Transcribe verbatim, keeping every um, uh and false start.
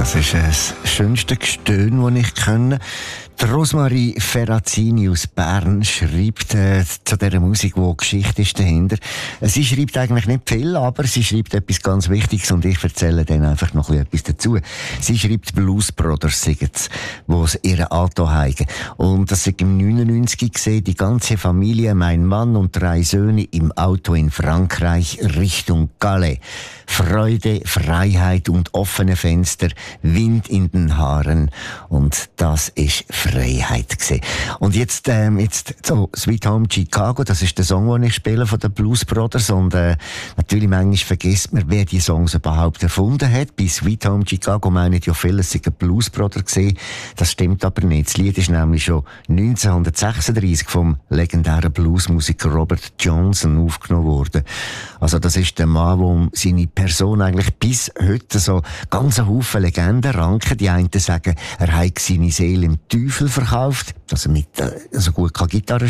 Das ist das schönste Gestöhn, das ich kenne. Die Rosmarie Ferrazzini aus Bern schreibt äh, zu dieser Musik, wo Geschichte ist dahinter. Sie schreibt eigentlich nicht viel, aber sie schreibt etwas ganz Wichtiges und ich erzähle dann einfach noch etwas dazu. Sie schreibt Blues Brothers, sagen sie, wo es ihre Auto heigen. Und das ist im neunundneunzig gesehen, die ganze Familie, mein Mann und drei Söhne im Auto in Frankreich Richtung Calais. Freude, Freiheit und offene Fenster, Wind in den Haaren. Und das ist Freiheit gewesen. Und jetzt, ähm, jetzt, so, Sweet Home Chicago, das ist der Song, den ich spiele von den Blues Brothers. Und, äh, natürlich manchmal vergisst man, wer die Songs überhaupt erfunden hat. Bei Sweet Home Chicago meinen ja viele, es sei ein Blues Brother gewesen. Das stimmt aber nicht. Das Lied ist nämlich schon neunzehnhundertsechsunddreissig vom legendären Bluesmusiker Robert Johnson aufgenommen worden. Also, das ist der Mann, der seine Person eigentlich bis heute so ganz einen Haufen Legenden ranken. Die einen sagen, er hat seine Seele im Teufel verkauft, dass er mit, äh, so gut kann Gitarre